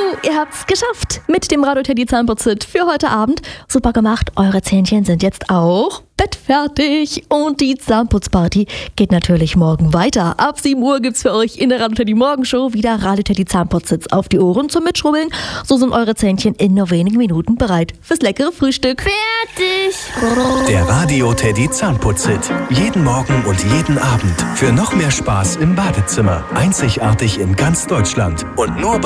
Ihr habt's geschafft mit dem Radio Teddy Zahnputzit für heute Abend. Super gemacht, eure Zähnchen sind jetzt auch bettfertig. Und die Zahnputzparty geht natürlich morgen weiter. Ab 7 Uhr gibt's für euch in der Radio Teddy Morgenshow wieder Radio Teddy Zahnputzit auf die Ohren zum Mitschrubbeln. So sind eure Zähnchen in nur wenigen Minuten bereit fürs leckere Frühstück. Fertig! Der Radio Teddy Zahnputzit. Jeden Morgen und jeden Abend. Für noch mehr Spaß im Badezimmer. Einzigartig in ganz Deutschland. Und nur bei